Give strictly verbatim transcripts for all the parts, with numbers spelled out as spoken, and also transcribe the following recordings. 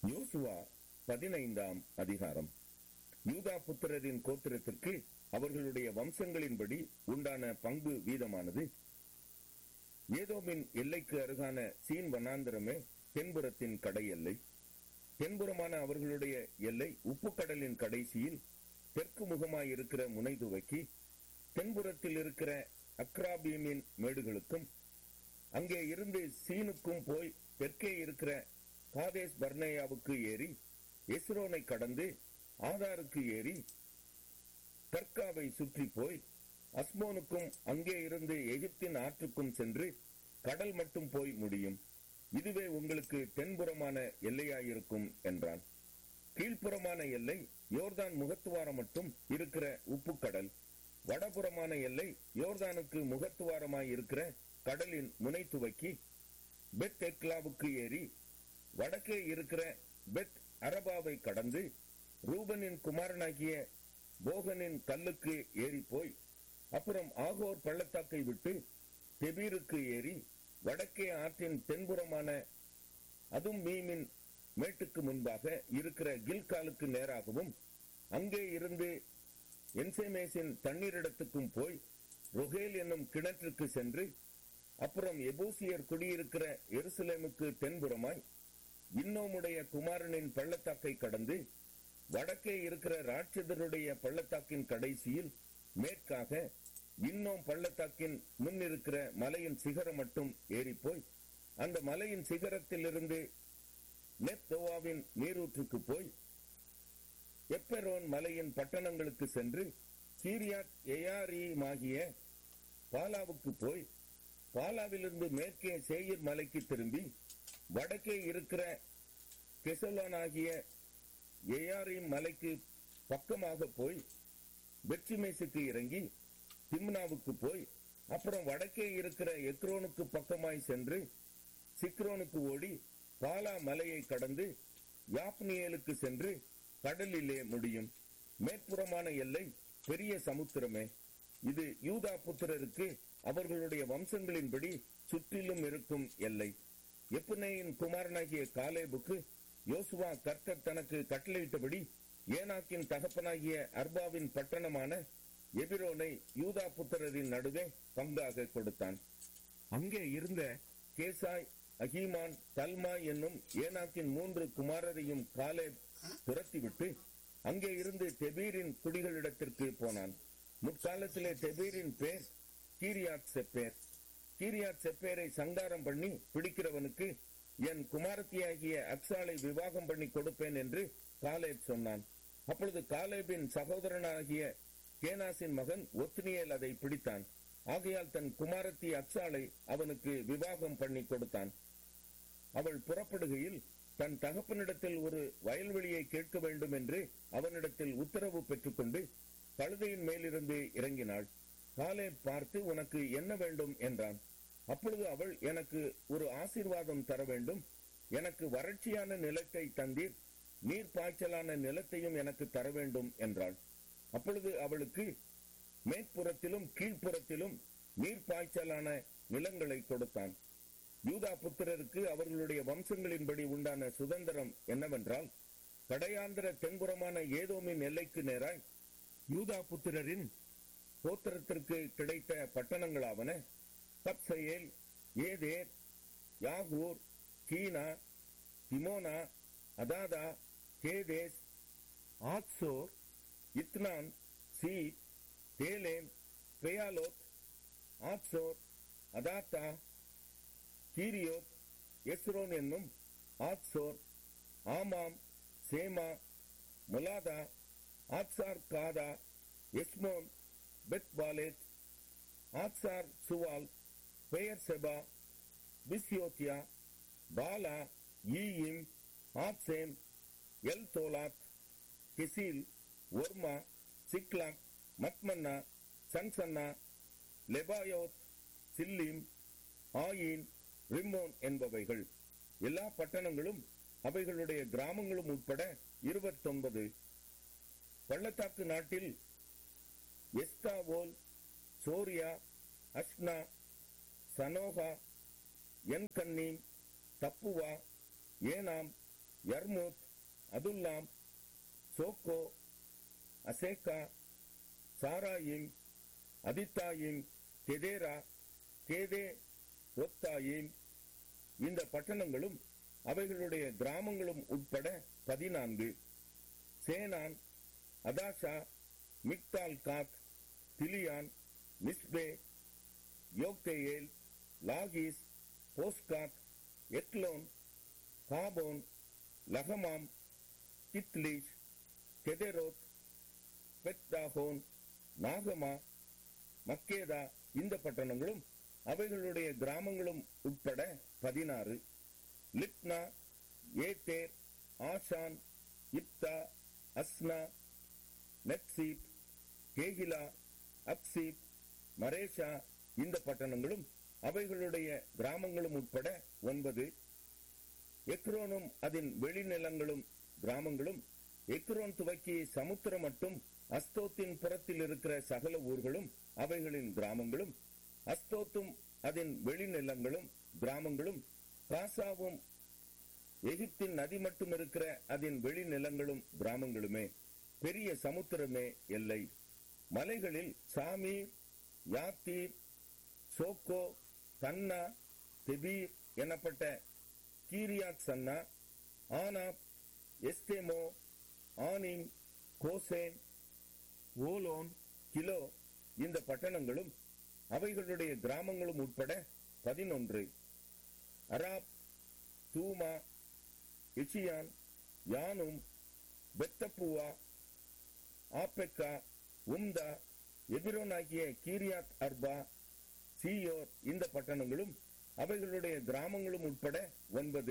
யோசுவா பதினைந்தாம் அதிகாரம். யூதா புத்திரரின் கோத்திரத்திற்கு அவர்களுடைய வம்சங்களின்படி உண்டான பங்கு வீதமானது, ஏதோமின் எல்லைக்கு அருகான சீன் வனாந்தரமே தென்புறத்தின் கடை எல்லை. தென்புறமான அவர்களுடைய எல்லை உப்புக்கடலின் கடைசியில் தெற்கு முகமாயிருக்கிற முனை துவக்கி தென்புறத்தில் இருக்கிற அக்ராபீமின் மேடுகளுக்கும், அங்கே இருந்து சீனுக்கும் போய் தெற்கே இருக்கிற காதேஸ் பர்னேயாவுக்கு ஏறி எஸ்ரோனை கடந்து ஆதாருக்கு ஏறி கர்காவை சுற்றி போய் அஸ்மோனுக்கும் அங்கே இருந்து எகிப்தின் ஆற்றுக்கும் சென்று கடல் மட்டும் போய் முடியும். இதுவே உங்களுக்கு தென்புறமான எல்லையாயிருக்கும் என்றான். கீழ்ப்புறமான எல்லை யோர்தான் முகத்துவாரம் மட்டும் இருக்கிற உப்புக்கடல். வடபுறமான எல்லை யோர்தானுக்கு முகத்துவாரமாய் இருக்கிற கடலின் முனை துவக்கி பெத் எக்லாவுக்கு ஏறி வடக்கே இருக்கிற பெத் அரபாவை கடந்து ரூபனின் குமாரனாகிய போகனின் கல்லுக்கு ஏறி போய் அப்புறம் ஆகோர் பள்ளத்தாக்கை விட்டு தெபீருக்கு ஏறி வடக்கே ஆற்றின் தென்புறமான அதும் மீமின் மேட்டுக்கு முன்பாக இருக்கிற கில்காலுக்கு நேராகவும், அங்கே இருந்து என்சேமேசின் தண்ணீரிடத்துக்கும் போய் ரொகேல் என்னும் கிணற்றுக்கு சென்று அப்புறம் எபூசியர் குடியிருக்கிற எருசலேமுக்கு தென்புறமாய் இன்னோமுடைய குமாரனின் பள்ளத்தாக்கை கடந்து வடக்கே இருக்கிற ராட்சதருடைய பள்ளத்தாக்கின் கடைசியில் மேற்காக இன்னும் பள்ளத்தாக்கின் முன் இருக்கிற மலையின் சிகரம் மட்டும் ஏறிப்போய் அந்த மலையின் சிகரத்திலிருந்து நெப்தோவாவின் நீரூற்றுக்கு போய் எப்பெரோன் மலையின் பட்டணங்களுக்கு சென்று கீரியாத் எயாரீமாகிய பாலாவுக்கு போய் பாலாவிலிருந்து மேற்கே சேயீர் மலைக்கு திரும்பி வடக்கே இருக்கிற கெசலோனாகிய எயாரீம் மலைக்கு பக்கமாக போய் பெத்ஷிமேசுக்கு இறங்கி திம்னாவுக்கு போய் அப்புறம் வடக்கே இருக்கிற எக்ரோனுக்கு பக்கமாய் சென்று சிக்ரோனுக்கு ஓடி பாலா மலையை கடந்து யாப்னியேலுக்கு சென்று கடலிலே முடியும். மேற்புறமான எல்லை பெரிய சமுத்திரமே. இது யூதா புத்திரருக்கு அவர்களுடைய வம்சங்களின்படி சுற்றிலும் இருக்கும் எல்லை. எப்புனேயின் குமாரனாகிய காலேபுக்கு யோசுவா கர்த்தர் தனக்கு கட்டளையிட்டபடி ஏனாக்கின் தகப்பனாகிய அர்பாவின் பட்டணமான எபிரோனை யூதா புத்திரரின் நடுவே பங்காக கொடுத்தான். அங்கே இருந்த கேசாய், அகீமான், தல்மா என்னும் ஏனாக்கின் மூன்று குமாரரையும் காலேப் துரத்திவிட்டு அங்கே இருந்து தெபீரின் குடிகளிடத்திற்கு போனான். முற்காலத்திலே தெபீரின் பேர் கீரியாத் செப்பேர். கீரியாத் செப்பேரை சங்காரம் பண்ணி பிடிக்கிறவனுக்கு என் குமாரத்தியாகிய அக்சாலை விவாகம் பண்ணி கொடுப்பேன் என்று காலேப் சொன்னான். அப்பொழுது காலேபின் சகோதரனாகிய கேனாசின் மகன் ஒத்னியேல் அதை பிடித்தான். ஆகையால் தன் குமாரத்தி அக்சாலை அவனுக்கு விவாகம் பண்ணி கொடுத்தான். அவள் புறப்படுகையில் தன் தகப்பனிடத்தில் ஒரு வயல்வெளியை கேட்க வேண்டும் என்று அவனிடத்தில் உத்தரவு பெற்றுக்கொண்டு கழுதையின் மேலிருந்து இறங்கினாள். காலேப் பார்த்து, உனக்கு என்ன வேண்டும் என்றான். அப்பொழுது அவள், எனக்கு ஒரு ஆசீர்வாதம் தர வேண்டும், எனக்கு வறட்சியான நிலத்தை தந்தீர், நீர் பாய்ச்சலான நிலத்தையும் எனக்கு தர வேண்டும் என்றாள். அப்பொழுது அவளுக்கு மேற்புறத்திலும் கீழ்ப்புறத்திலும் நீர் பாய்ச்சலான நிலங்களை கொடுத்தான். யூதா புத்திரருக்கு அவர்களுடைய வம்சங்களின்படி உண்டான சுதந்திரம் என்னவென்றால், கடையாந்திர தென்புறமான ஏதோமின் எல்லைக்கு நேராய் யூதா புத்திரரின் கோத்திரத்திற்கு கிடைத்த பட்டணங்களாவன கப்சேல், ஏதேர், யாகூர், கீனா, திமோனா, அதாதா, கேதேஸ், ஆத்சோர், இத்னான், சீத், தேலேம், பெயாலோத், ஆத்சோர், அதாத்தா, கீரியோத், எஸ்ரோன் என்னும் ஆத்சோர், ஆமாம், சேமா, முலாதா, ஆத்சார் காதா, எஸ்மோன், பெத்பாலேத், ஆத்சார் சுவால், பெயர் செபா, பிஸ்யோத்தியா, பாலா, ஈயிம், ஆத்சேம், எல் தோலாத், கெசில், ஒர்மா, சிக்லாக், மத்மன்னா, சன்சன்னா, லெபாயோத், சில்லிம், ஆயின், ரிம்மோன் என்பவைகள். எல்லா பட்டணங்களும் அவைகளுடைய கிராமங்களும் உட்பட இருபத்தொன்பது. பள்ளத்தாக்கு நாட்டில் எஸ்தாவோல், சோரியா, அஷ்னா, சனோகா, என்கன்னீம், தப்புவா, ஏனாம், யர்மூத், அதுல்லாம், சோக்கோ, அசேக்கா, சாராயிம், அதித்தாயிம், கெதேரா, கேதே ஒத்தாயிம் இந்த பட்டணங்களும் அவைகளுடைய கிராமங்களும் உட்பட பதினான்கு. சேனான், அதாஷா, மிக்தால் காத், திலியான், மிஸ்பே, யோக்தேயேல், லாகீஸ், போஸ்காத், எக்லோன், காபோன், லகமாம், கித்லீஷ், கெதெரோத், பெத்தாகோன், நாகமா, மக்கேதா இந்த பட்டணங்களும் அவைகளுடைய கிராமங்களும் உட்பட பதினாறு. லிப்னா, ஏத்தேர், ஆஷான், இப்தா, அஸ்னா, நெத்சீப், கேகிலா, அக்சீப், மரேஷா இந்த பட்டணங்களும் அவைகளுடைய கிராமங்களும் உட்பட ஒன்பது. எக்ரோனும் அதன் வெளிநிலங்களும் கிராமங்களும், எக்ரோன் துவக்கி சமுத்திரம் மட்டும் அஸ்தோத்தின் புறத்தில் இருக்கிற சகல ஊர்களும் அவைகளின் கிராமங்களும், அஸ்தோத்தும் அதன் வெளிநிலங்களும் கிராமங்களும், காசாவும் எகிப்தின் நதி மட்டும் இருக்கிற அதன் வெளிநிலங்களும் கிராமங்களுமே. பெரிய சமுத்திரமே எல்லை. மலைகளில் சாமீர், யாத்தீர், சோக்கோ, தன்னா, தெபீர் எனப்பட்ட கீரியாத் சன்னா, ஆனாப், எஸ்தேமோ, ஆனிம், கோசேன், ஓலோன், கிலோ இந்த பட்டணங்களும் அவைகளுடைய கிராமங்களும் உட்பட பதினொன்று. அராப், தூமா, இச்சியான், யானும், பெத்தப்புவா, ஆப்பெக்கா, உம்தா, எபிரோன் ஆகிய கீரியாத் அர்பா, சீயோர் இந்த பட்டணங்களும் அவைகளுடைய கிராமங்களும் உட்பட ஒன்பது.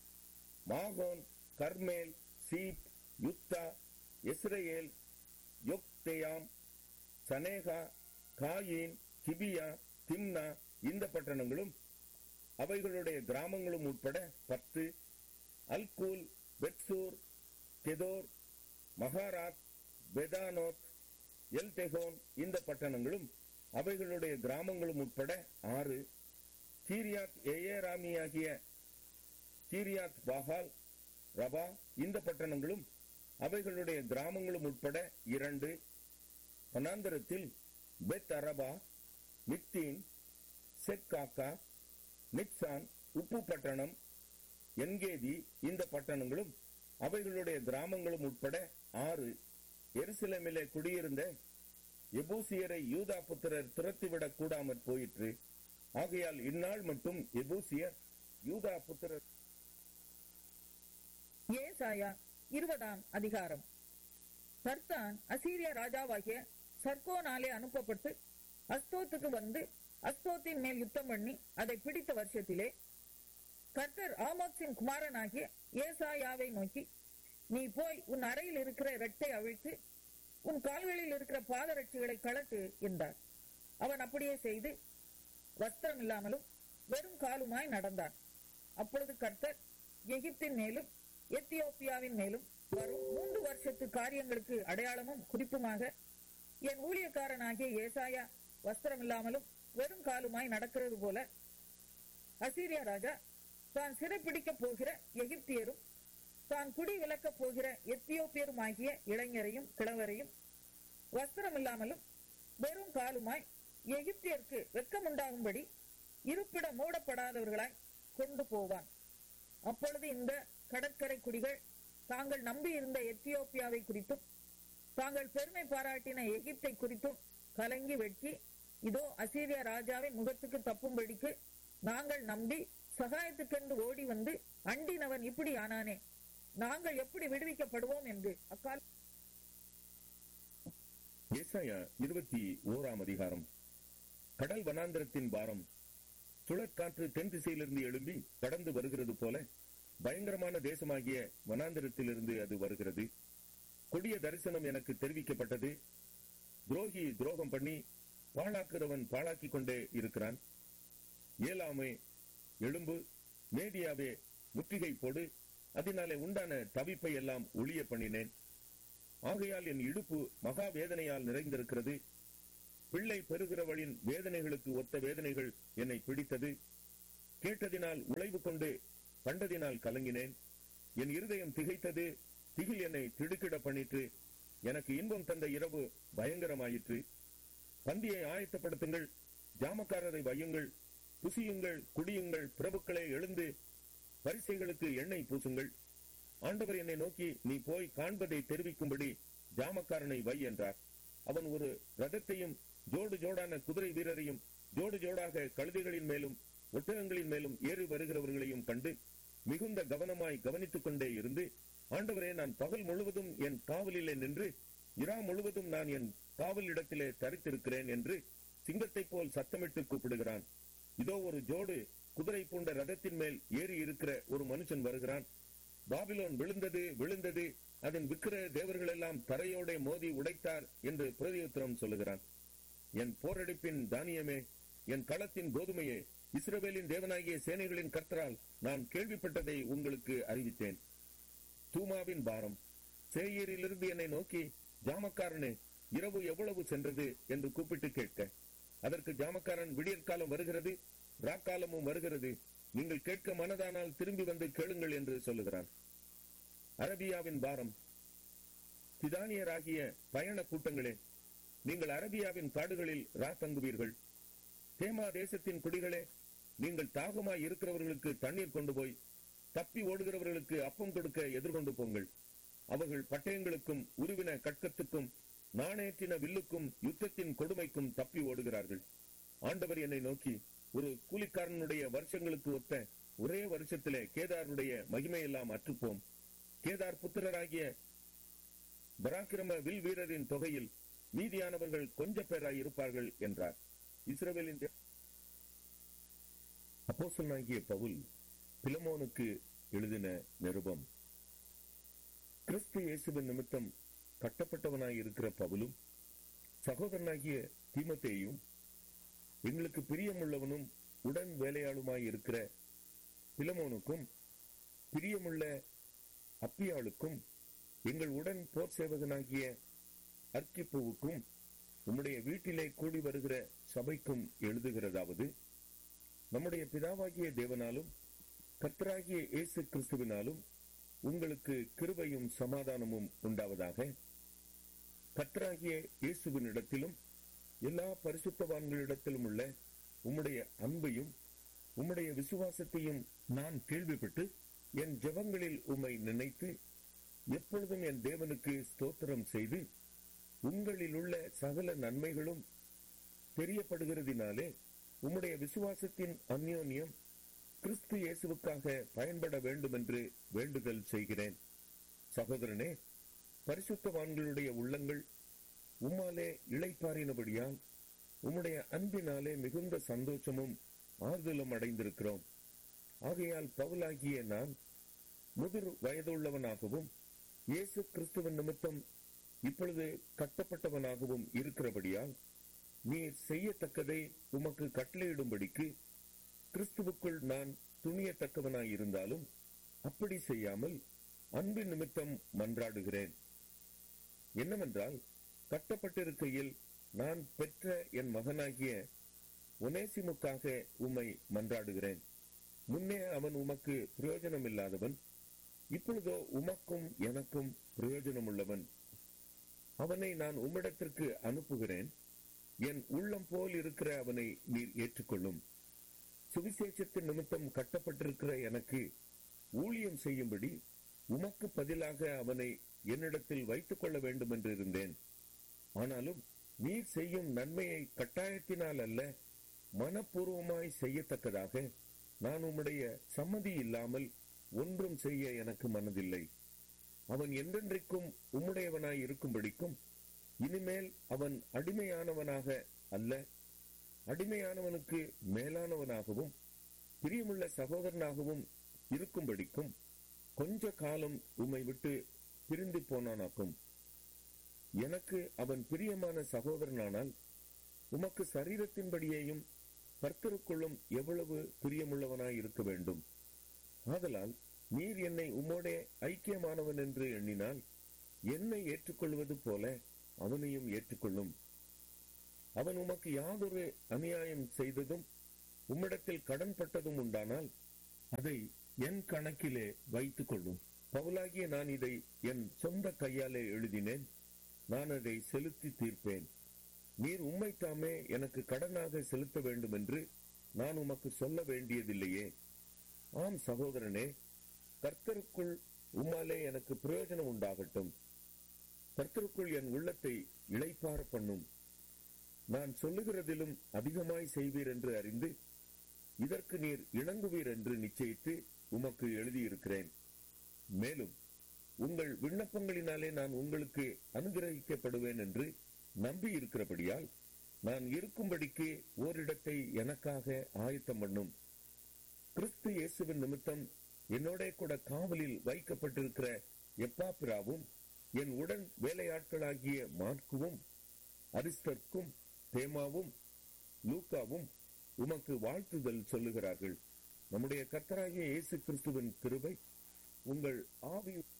மாகோன், கர்மேல், cheap, Juttah, Israel, யொக்தேயாம், சனேகா, coin, கிபியா, Timna இந்த பட்டணங்களும் அவைகளுடைய கிராமங்களும் உட்பட பத்து. அல்கூல், பெட்சூர், கெதோர், மகாராத், பெதானோத், எல்தெகோன் இந்த பட்டணங்களும் அவைகளுடைய கிராமங்களும் உட்பட ஆறு. கீரியாத் ஏயேராமியாகிய கீரியாத் பாகால், ரபா இந்த பட்டணங்களும் அவைகளுடைய கிராமங்களும் உட்பட இரண்டு. வனாந்தரத்தில் பெத் அரபா, மிக்தீன், செக்காக்கா, நிப்சான் உப்பு பட்டணம், என்கேதி இந்த பட்டணங்களும் அவைகளுடைய கிராமங்களும் உட்பட ஆறு. எருசலேமிலே குடியிருந்த எபூசியரை யூதா புத்திரர் துரத்திவிடக் கூடாமற் போயிற்று. ஆகையால் இந்நாள் மட்டும் எபூசியர் யூதா புத்திரர். ஏசாயா இருபதாம் அதிகாரம். சர்தான் அசீரியா ராஜாவாகிய சர்கோனாலே அனுப்பப்பட்டு அஸ்தோத்துக்கு வந்து அஸ்தோத்தின் மேல் யுத்தம் பண்ணி அதை பிடித்த வருஷத்திலே கர்த்தர் ஆமோத்சின் குமாரனாகிய ஏசாயாவை நோக்கி, நீ போய் உன் அறையில் இருக்கிற இரட்டை அவிழ்த்து உன் கால்களில் இருக்கிற பாதரட்சிகளை கழட்டு என்றார். அவன் அப்படியே செய்து வஸ்திரம் இல்லாமலும் வெறும் காலுமாய் நடந்தான். அப்பொழுது கர்த்தர் எகிப்தின் மேலும் எத்தியோப்பியாவின் மேலும் வரும் மூன்று வருஷத்து காரியங்களுக்கு அடையாளமும் குறிப்புமாக என் ஊழியக்காரனாகிய ஏசாயா வஸ்திரம் இல்லாமலும் வெறும் காலுமாய் நடக்கிறது போல அசீரியா ராஜா தான் சிறைப்பிடிக்க போகிற எகிப்தியரும் தான் குடி விலக்கப் போகிற எத்தியோப்பியரும் ஆகிய இளைஞரையும் கிழவரையும் வஸ்திரம் இல்லாமலும் வெறும் காலுமாய் எகிப்தியருக்கு வெட்கமுண்டாகும்படி இருப்பிட மூடப்படாதவர்களாய் கொண்டு போவான். அப்பொழுது இந்த கடற்கரை குடிகள் தாங்கள் நம்பி இருந்த எத்தியோப்பியாவை குறித்தும் தாங்கள் பெருமை பாராட்டின எகிப்தை குறித்தும் கலங்கி வெட்கி, இதோ அசீரியா ராஜாவின் முகத்துக்கு தப்பும்படிக்கு நாங்கள் நம்பி சகாயத்துக்கென்று ஓடி வந்து அண்டினவன் இப்படி ஆனானே, நாங்கள் எப்படி விடுவிக்கப்படுவோம் என்று அக்கால். ஏசாயா இருபத்தி ஓராம் அதிகாரம். கடல் வனாந்திரத்தின் பாரம். சுழற்காற்று தென் திசையிலிருந்து எழும்பி கடந்து வருகிறது போல பயங்கரமான தேசமாகிய வனாந்திரத்திலிருந்து அது வருகிறது. கொடிய தரிசனம் எனக்கு தெரிவிக்கப்பட்டது. துரோகி துரோகம் பண்ணி பாழாக்குறவன் பாழாக்கிக் கொண்டே இருக்கிறான். ஏலாமே எழும்பு, மேதியாவே முற்றுகை போடு, அதனாலே உண்டான தவிப்பை எல்லாம் ஒளிய பண்ணினேன். ஆகையால் என் இடுப்பு மகா வேதனையால் நிறைந்திருக்கிறது. பிள்ளை பெறுகிறவளின் வேதனைகளுக்கு ஒத்த வேதனைகள் என்னை பிடித்தது. கேட்டதினால் உழைவு கொண்டு கண்டதினால் கலங்கினேன். என் இருதயம் திகைத்தது, திகில் என்னை திடுக்கிட பண்ணிற்று. எனக்கு இன்பம் தந்த இரவு பயங்கரமாயிற்று. பந்தியை ஆயத்தப்படுத்துங்கள், ஜாமக்காரரை வையுங்கள், புசியுங்கள், குடியுங்கள், பிரபுக்களே எழுந்து பரிசைகளுக்கு எண்ணெய் பூசுங்கள். ஆண்டவர் என்னை நோக்கி, நீ போய் காண்பதை தெரிவிக்கும்படி ஜாமக்காரனை வை என்றார். அவன் ஒரு ரதத்தையும் ஜோடு ஜோடான குதிரை வீரரையும் ஜோடு ஜோடாக கழுதைகளின் மேலும் ஒட்டகங்களின் மேலும் ஏறி வருகிறவர்களையும் கண்டு மிகுந்த கவனமாய் கவனித்துக் கொண்டே இருந்து, ஆண்டவரே, நான் பகல் முழுவதும் என் காவலிலே நின்று இரா முழுவதும் நான் என் காவல் இடத்திலே தரித்திருக்கிறேன் என்று சிங்கத்தை போல் சத்தமிட்டு கூப்பிடுகிறான். இதோ ஒரு ஜோடு குதிரை பூண்ட ரதத்தின் மேல் ஏறி இருக்கிற ஒரு மனுஷன் வருகிறான். பாபிலோன் விழுந்தது விழுந்தது, அதன் விக்கிர தேவர்கள் எல்லாம் தரையோட மோதி உடைத்தார் என்று பிரதியுத்தரம் சொல்லுகிறான். என் போரடிப்பின் தானியமே, என் களத்தின் கோதுமையே, இஸ்ரவேலின் தேவனாகிய சேனைகளின் கர்த்தரால் நான் கேள்விப்பட்டதை உங்களுக்கு அறிவித்தேன். தூமாவின் பாரம். சேயீரிலிருந்து என்னை நோக்கி, ஜாமக்காரனே, இரவு எவ்வளவு சென்றது என்று கூப்பிட்டு கேட்க, அதற்கு ஜாமக்காரன், விடியற்காலம் வருகிறது, ராக்காலமும் வருகிறது, நீங்கள் கேட்க மனதானால் திரும்பி வந்து கேளுங்கள் என்று சொல்லுகிறான். அரபியாவின் பாரம். திதானியராகிய பயண கூட்டங்களே, நீங்கள் அரபியாவின் காடுகளில் ராத்தங்குவீர்கள். தேமா தேசத்தின் குடிகளே, நீங்கள் தாகமாய் இருக்கிறவர்களுக்கு தண்ணீர் கொண்டு போய் தப்பி ஓடுகிறவர்களுக்கு அப்பம் கொடுக்க எதிர்கொண்டு போங்கள். அவர்கள் பட்டயங்களுக்கும் உருவின கட்கத்துக்கும் நாணேற்றின வில்லுக்கும் யுத்தத்தின் கொடுமைக்கும் தப்பி ஓடுகிறார்கள். ஆண்டவர் என்னை நோக்கி, ஒரு கூலிக்காரனுடைய வருஷங்களுக்கு ஒத்த ஒரே வருஷத்திலே கேதாருடைய மகிமையெல்லாம் அற்றுப்போம். கேதார் புத்திரராகிய பராக்கிரம வில் வீரரின் தொகையில் மீதியானவர்கள் கொஞ்ச பேராய் இருப்பார்கள் என்றார். இஸ்ரவேலின் அப்போஸ்தலனாகிய பவுல் பிலமோனுக்கு எழுதின நிருபம். கிறிஸ்து இயேசுவின் நிமித்தம் கட்டப்பட்டவனாய் இருக்கிற பவுலும் சகோதரனாகிய தீமோத்தேயும் எங்களுக்கு பிரியமுள்ளவனும் உடன் வேலையாளுமாய் இருக்கிற பிலமோனுக்கும் பிரியமுள்ள அப்பியாளுக்கும் எங்கள் உடன் போர் சேவகனாகிய அர்க்கிப்புவுக்கும் உம்முடைய வீட்டிலே கூடி வருகிற சபைக்கும் எழுதுகிறதாவது, நம்முடைய பிதாவாகிய தேவனாலும் கர்த்தராகிய இயேசு கிறிஸ்துவினாலும் உங்களுக்கு கிருபையும் சமாதானமும் உண்டாவதாக. கர்த்தராகிய இயேசுவினிடத்திலும் எல்லா பரிசுத்தவான்களிடத்திலும் உள்ள உம்முடைய அன்பையும் உம்முடைய விசுவாசத்தையும் நான் கேள்விப்பட்டு என் ஜெபங்களில் உம்மை நினைத்து எப்பொழுதும் என் தேவனுக்கு ஸ்தோத்திரம் செய்து உங்களில் உள்ள சகல நன்மைகளும் தெரியப்படுகிறதினாலே உம்முடைய விசுவாசத்தின் அந்யோன்யம் கிறிஸ்து இயேசுவுக்காக பயன்பட வேண்டும் என்று வேண்டுதல் செய்கிறேன். சகோதரனே, பரிசுத்தவான்களுடைய உள்ளங்கள் உம்மாலே இளைப்பாறினபடியால் உம்முடைய அன்பினாலே மிகுந்த சந்தோஷமும் ஆறுதலும் அடைந்திருக்கிறோம். ஆகையால் பவுலாகிய நான் முதிர் வயதுள்ளவனாகவும் இயேசு கிறிஸ்துவின் நிமித்தம் இப்பொழுது கட்டப்பட்டவனாகவும் இருக்கிறபடியால் நீர் செய்யத்தக்கதை உமக்கு கட்டளையிடும்படிக்கு கிறிஸ்துவுக்குள் நான் துணியத்தக்கவனாயிருந்தாலும் அப்படி செய்யாமல் அன்பின் நிமித்தம் மன்றாடுகிறேன். என்னவென்றால், கட்டப்பட்டிருக்கையில் நான் பெற்ற என் மகனாகிய ஒனேசிமுக்காக உம்மை மன்றாடுகிறேன். முன்னே அவன் உமக்கு பிரயோஜனம் இல்லாதவன், இப்பொழுதோ உமக்கும் எனக்கும் பிரயோஜனம் உள்ளவன். அவனை நான் உம்மிடத்திற்கு அனுப்புகிறேன். என் உள்ளம் போல் இருக்கிற அவனை நீர் ஏற்றுக்கொள்ளும். சுவிசேஷத்தின் நிமித்தம் கட்டப்பட்டிருக்கிற எனக்கு ஊழியம் செய்யும்படி உமக்கு பதிலாக அவனை என்னிடத்தில் வைத்துக் கொள்ள வேண்டும் என்று இருந்தேன். ஆனாலும் நீர் செய்யும் நன்மையை கட்டாயத்தினால் அல்ல, மனப்பூர்வமாய் செய்யத்தக்கதாக நான் உம்முடைய சம்மதி இல்லாமல் ஒன்றும் செய்ய எனக்கு மனதில்லை. அவன் என்றென்றைக்கும் உம்முடையவனாய் இருக்கும்படிக்கும் இனிமேல் அவன் அடிமையானவனாக அல்ல, அடிமையானவனுக்கு மேலானவனாகவும் பிரியமுள்ள சகோதரனாகவும் இருக்கும்படிக்கும் கொஞ்ச காலம் உம்மை விட்டு பிரிந்து போனானாக்கும். எனக்கு அவன் பிரியமான சகோதரனானால் உமக்கு சரீரத்தின்படியேயும் கர்த்தருக்குள்ளும் எவ்வளவு பிரியமுள்ளவனாய் இருக்க வேண்டும். ஆதலால் நீர் என்னை உம்மோட ஐக்கியமானவன் என்று எண்ணினால் என்னை ஏற்றுக்கொள்வது போல அவனையும் ஏற்றுக்கொள்ளும். அவன் உமக்கு யாதொரு அநியாயம் செய்ததும் உம்மிடத்தில் கடன்பட்டதும் உண்டானால் அதை என் கணக்கிலே வைத்துக் கொள்ளும். பவுலாகிய நான் இதை என் சொந்த கையாலே எழுதினேன். நான் அதை செலுத்தி தீர்ப்பேன். நீர் உம்மைத்தாமே எனக்கு கடனாக செலுத்த வேண்டும் என்று நான் உமக்கு சொல்ல வேண்டியதில்லையே. ஆம் சகோதரனே, கர்த்தருக்குள் உம்மாலே எனக்கு பிரயோஜனம் உண்டாகட்டும். கர்த்தருக்குள் என் உள்ளத்தை இளைப்பார பண்ணும். நான் சொல்லுகிறதிலும் அதிகமாய் செய்வீர் என்று அறிந்து இதற்கு நீர் இணங்குவீர் என்று நிச்சயித்து உமக்கு எழுதியிருக்கிறேன். மேலும் உங்கள் விண்ணப்பங்களினாலே நான் உங்களுக்கு அனுகிரகிக்கப்படுவேன் என்று நம்பி இருக்கிறபடியால் நான் இருக்கும்படிக்கு ஓரிடத்தை எனக்காக ஆயத்தம் பண்ணும். கிறிஸ்து இயேசுவின் நிமித்தம் என்னோட கூட காவலில் வைக்கப்பட்டிருக்கிற எப்பாப்பிராவும் என் உடன் வேலையாட்களாகிய மார்க்குவும் அரிஸ்தர்க்கும் தேமாவும் லூக்காவும் உமக்கு வாழ்த்துதல் சொல்லுகிறார்கள். நம்முடைய கர்த்தராகிய இயேசு கிறிஸ்துவின் கிருபை உங்கள் ஆவி